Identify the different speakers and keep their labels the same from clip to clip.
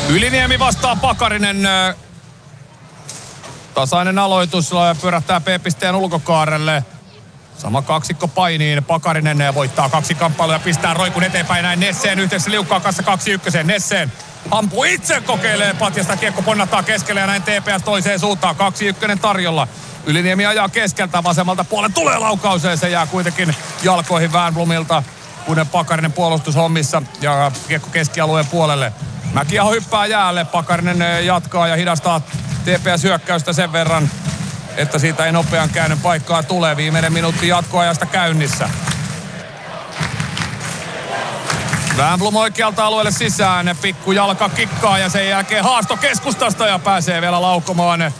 Speaker 1: Yliniemi vastaa Pakarinen. Tasainen aloitus, pyörähtää B-pisteen ulkokaarelle. Sama kaksikko painiin. Pakarinen voittaa 2 kamppailua ja pistää roikun eteenpäin. Näin Nesseen yhteydessä liukkaa kanssa 2-1. Nesseen ampuu itse, kokeilee patjasta. Kiekko ponnahtaa keskelle ja näin TPS toiseen suuntaan. 2-1 tarjolla. Yliniemi ajaa keskeltä vasemmalta puolelle. Tulee laukauseen. Se jää kuitenkin jalkoihin Wernbloomilta. Uuden Pakarinen puolustushommissa ja kiekko keskialueen puolelle. Mäkiaho hyppää jäälle. Pakarinen jatkaa ja hidastaa TPS-hyökkäystä sen verran, että siitä ei nopean käännön paikkaa tule. Viimeinen minuutti jatkoajasta käynnissä. Wernbloom oikealta alueelle sisään. Pikku jalka kikkaa ja sen jälkeen haasto keskustasta ja pääsee vielä laukomaan.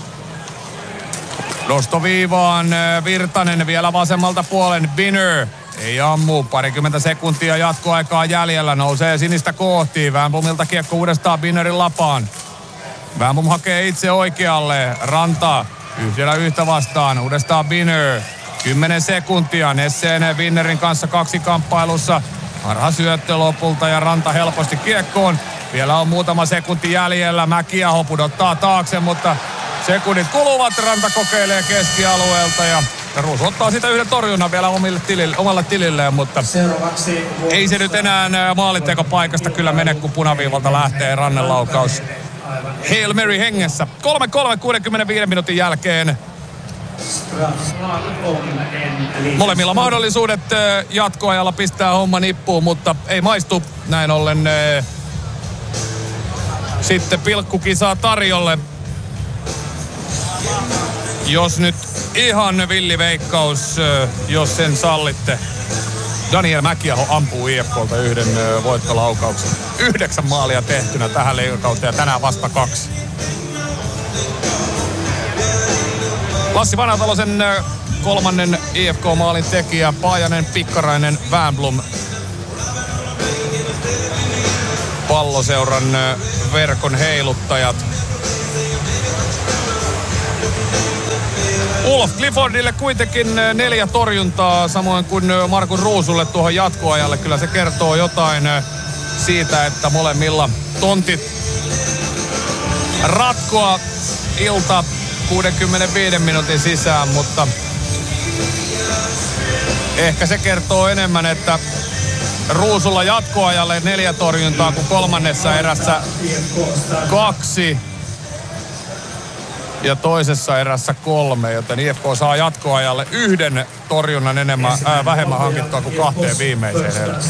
Speaker 1: Nostoviivaan Virtanen vielä vasemmalta puolen. Binner ei ammu. 20 sekuntia jatkoaikaa jäljellä. Nousee sinistä kohti. Wernbloomilta kiekko uudestaan Binnerin lapaan. Wernbloom hakee itse oikealle. Ranta yhtä vastaan. Uudestaan Binner. 10 sekuntia. Nesseen Binnerin kanssa 2 kamppailussa. Harha syöttö lopulta ja Ranta helposti kiekkoon. Vielä on muutama sekunti jäljellä. Mäkiaho pudottaa taakse, mutta sekunnit kuluvat. Ranta kokeilee keskialueelta ja Ruusu ottaa sitä yhden torjunnan vielä omalle tililleen, mutta ei se nyt enää maalintekopaikasta kyllä mene, kun punaviivalta lähtee rannelaukaus. Hail Mary hengessä. 3-3 65 minuutin jälkeen. Molemmilla mahdollisuudet jatkoajalla pistää homma nippuun, mutta ei maistu näin ollen. Sitten pilkkukisaa tarjolle. Jos nyt ihan villiveikkaus, jos sen sallitte. Daniel Mäkiaho ampuu IFK:lta yhden voittolaukauksen. 9 maalia tehtynä tähän liigakauteen ja tänään vasta 2. Lassi Vanhatalosen 3. IFK-maalin tekijä. Paajanen, Pikkarainen, Wernbloom. Palloseuran verkon heiluttajat. Ulf Cliffordille kuitenkin 4 torjuntaa, samoin kuin Markus Ruusulle tuohon jatkoajalle. Kyllä se kertoo jotain siitä, että molemmilla tontit ratkoa ilta 65 minuutin sisään, mutta ehkä se kertoo enemmän, että Ruusulla jatkoajalle 4 torjuntaa kuin kolmannessa erässä 2. Ja toisessa erässä 3, joten IFK saa jatkoajalle 1 torjunnan vähemmän hankittua kuin 2 viimeiseen erään.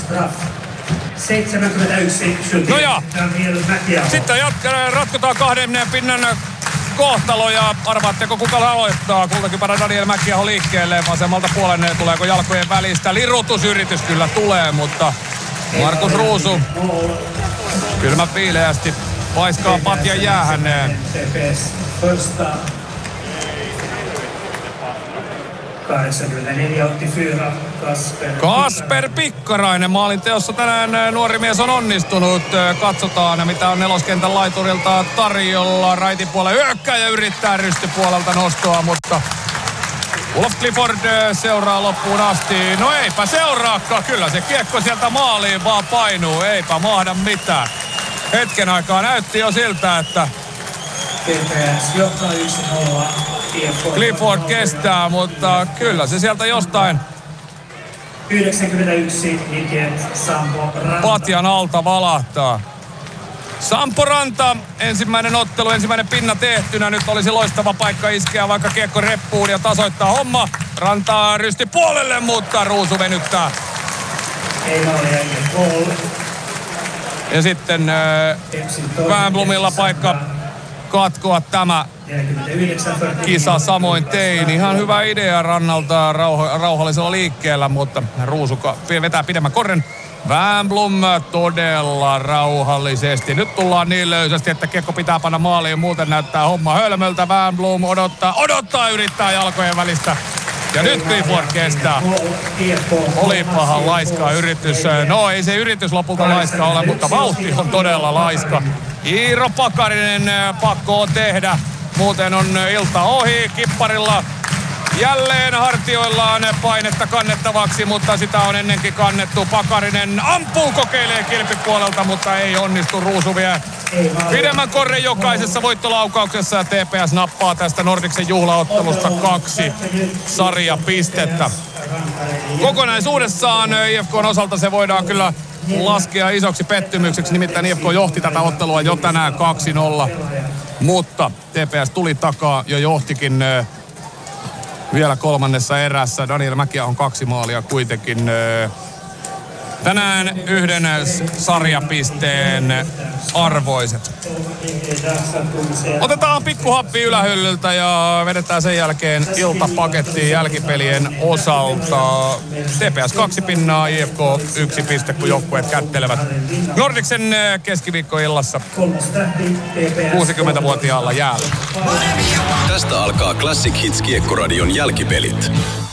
Speaker 2: 71.
Speaker 1: No ja, sitten ratkotaan 2 pinnan kohtalo ja arvaatteko kuka aloittaa? Kultakypärä Daniel Mäkiaho liikkeelle vasemmalta puolelle. Tuleeko jalkojen välistä? Lirutusyritys kyllä tulee, mutta Markus Ruusu kylmä viileästi paiskaa patjan jäähän. Kasper Pikkarainen maalinteossa tänään nuori mies on onnistunut. Katsotaan mitä on neloskentän laiturilta tarjolla. Raitin puolella hyökkääjä yrittää rystypuolelta nostoa, mutta Ulf Clifford seuraa loppuun asti. No eipä seuraakaan, kyllä se kiekko sieltä maaliin vaan painuu. Eipä mahda mitään. Hetken aikaa näytti jo siltä, että Clifford kestää, mutta kyllä se sieltä jostain
Speaker 2: 91 Sampo Ranta.
Speaker 1: patjan alta valahtaa. Sampo Ranta, ensimmäinen ottelu, ensimmäinen pinna tehtynä. Nyt olisi loistava paikka iskeä vaikka kiekko reppuun ja tasoittaa homma. Rantaa rysti puolelle, mutta Ruusu venyttää.
Speaker 2: Ei maalia, goal.
Speaker 1: Ja sitten Wernbloomilla paikka katkoa tämä kisa samoin tein. Ihan hyvä idea Rannalta rauhallisella liikkeellä, mutta Ruusu vetää pidemmän korren. Wernbloom todella rauhallisesti. Nyt tullaan niin löysästi, että kiekko pitää panna maaliin, muuten näyttää homma hölmöltä. Wernbloom odottaa, yrittää jalkojen välistä. Ja nyt Clifford kestää. Olipahan laiskaa yritys. No ei se yritys lopulta laiska ole, mutta vauhti on todella laiska. Iiro Pakarinen pakko on tehdä. Muuten on ilta ohi. Kipparilla Jälleen hartioillaan painetta kannettavaksi, mutta sitä on ennenkin kannettu. Pakarinen ampuu, kokeilee kilpipuolelta, mutta ei onnistu. Ruusu vie pidemmän korren jokaisessa voittolaukauksessa ja TPS nappaa tästä Nordicsen juhlaottelusta 2 sarjapistettä. Kokonaisuudessaan IFK:n osalta se voidaan kyllä laskea isoksi pettymykseksi, nimittäin IFK johti tätä ottelua jo tänään 2-0, mutta TPS tuli takaa ja johtikin vielä kolmannessa erässä. Daniel Mäkiä on 2 maalia kuitenkin. Tänään 1 sarjapisteen arvoiset. Otetaan pikkuhappi ylähyllyltä ja vedetään sen jälkeen iltapakettiin jälkipelien osalta. TPS 2 pinnaa, IFK 1 piste, kun joukkueet kättelevät Nordicsen keskiviikkoillassa 60-vuotiaalla jäällä.
Speaker 3: Tästä alkaa Classic Hits -kiekkoradion jälkipelit.